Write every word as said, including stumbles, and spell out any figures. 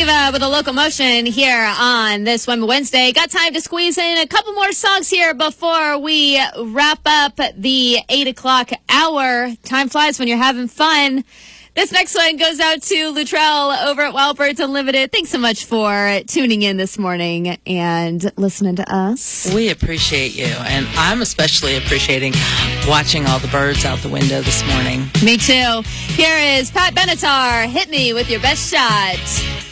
Diva with a locomotion here on this Women Wednesday. Got time to squeeze in a couple more songs here before we wrap up the eight o'clock hour. Time flies when you're having fun. This next one goes out to Luttrell over at Wild Birds Unlimited. Thanks so much for tuning in this morning and listening to us. We appreciate you, and I'm especially appreciating watching all the birds out the window this morning. Me too. Here is Pat Benatar. Hit me with your best shot.